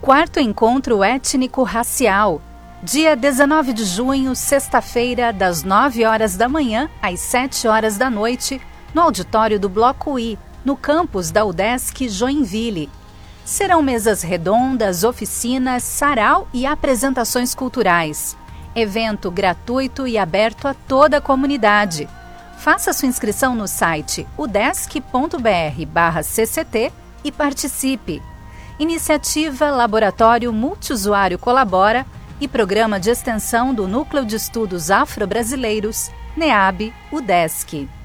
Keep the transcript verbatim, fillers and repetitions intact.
Quarto Encontro Étnico-Racial, dia dezenove de junho, sexta-feira, das nove horas da manhã às sete horas da noite, no auditório do Bloco I, no campus da UDESC Joinville. Serão mesas redondas, oficinas, sarau e apresentações culturais. Evento gratuito e aberto a toda a comunidade. Faça sua inscrição no site udesc ponto br barra cct e participe. Iniciativa Laboratório Multiusuário Colabora e Programa de Extensão do Núcleo de Estudos Afro-Brasileiros, NEAB, UDESC.